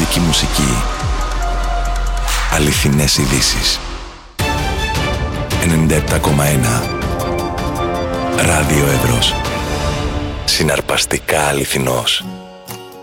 αυθεντική μουσική. Αληθινές ειδήσεις. 97,1 Ράδιο Εύρος. Συναρπαστικά αληθινός.